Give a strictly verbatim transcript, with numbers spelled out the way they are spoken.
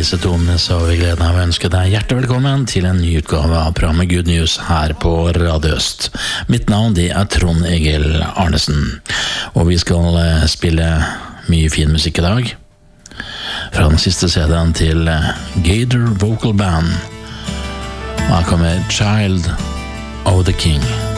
disse tonene så har vi gleden av å ønske deg hjertelig velkommen til en ny utgave av programmet Good News her på Radio Øst. Mitt navn det er Trond Egil Arnesen, og vi skal spille mye fin musikk i dag. Fra den siste C D-en til Gator Vocal Band. Og her kommer Child of the King.